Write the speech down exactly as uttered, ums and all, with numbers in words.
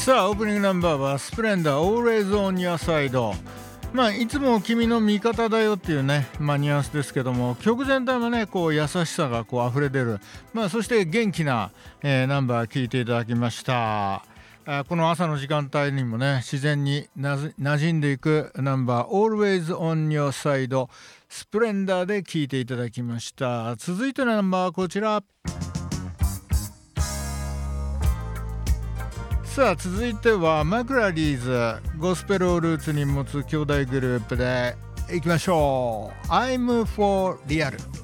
さあオープニングナンバーはスプレンダー Always on your side。まあいつも君の味方だよっていうね、まあ、ニュアンスですけども、曲全体もねこう優しさがこう溢れ出る、まあそして元気な、えー、ナンバー聴いていただきました。あこの朝の時間帯にもね自然になじ馴染んでいくナンバー Always on your side スプレンダーで聴いていただきました。続いてのナンバーはこちら。さあ続いてはマクラリーズ、ゴスペルをルーツに持つ兄弟グループでいきましょう。 I'm for real。